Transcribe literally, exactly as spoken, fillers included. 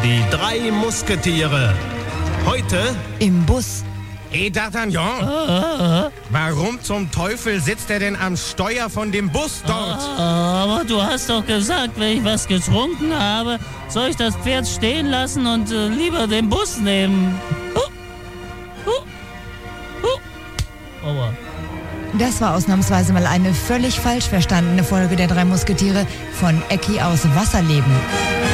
Die drei Musketiere. Heute im Bus. Eh, D'Artagnan, Ah, warum zum Teufel sitzt er denn am Steuer von dem Bus dort? ah, aber du hast doch gesagt, wenn ich was getrunken habe, soll ich das Pferd stehen lassen und äh, lieber den Bus nehmen. Huh. Huh. Huh. Aua. Das war ausnahmsweise mal eine völlig falsch verstandene Folge der drei Musketiere von Ecki aus Wasserleben.